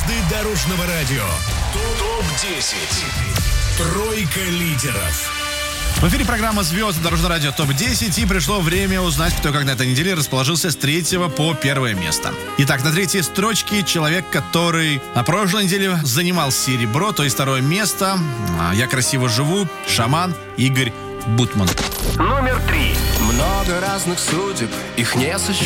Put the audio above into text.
Звезды дорожного радио. ТОП-10. Тройка лидеров. В эфире программа «Звезды дорожного радио ТОП-10», и пришло время узнать, кто как на этой неделе расположился с 3 по 1 место. Итак, на 3 строчке человек, который на прошлой неделе занимал серебро, то есть 2 место. «Я красиво живу», «Шаман», Игорь Бутман. Номер 3. Много разных судеб, их не сосчитать.